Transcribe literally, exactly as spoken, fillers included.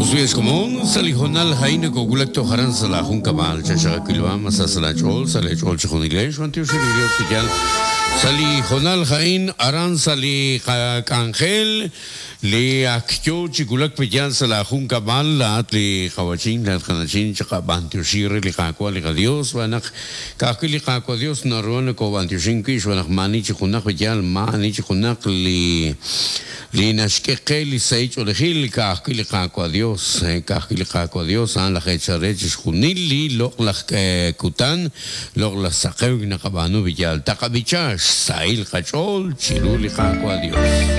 Suez común, salijonal haine kogulekto haran salahun kabal, chachakilwama sasalachol, salachol chonilesh, wantiu shiriyo sikyal, salijonal hain aran sali kangel, li akyo chikulak pijal salahun kabal, laat li kawachin, laat kanachin, chaka bantiu shiri li kakwa li kadios, wanak kaki li kakwa dios naruan ko bantiu shinkish, wanak mani chikunak pijal, mani chikunak li li nashkeke li seich o lehil kaki li kakwa dios, kaki li kakwa dios, an la hecharech junili, lok la kutan, lok la sakew na kabanu bijal, takabichash, sail kachol, chilu li kakwa dios.